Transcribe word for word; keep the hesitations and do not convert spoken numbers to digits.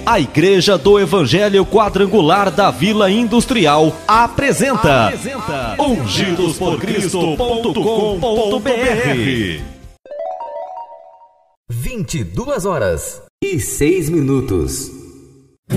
A Igreja do Evangelho Quadrangular da Vila Industrial apresenta, apresenta ungidos por cristo ponto com ponto br. vinte e duas horas e seis minutos.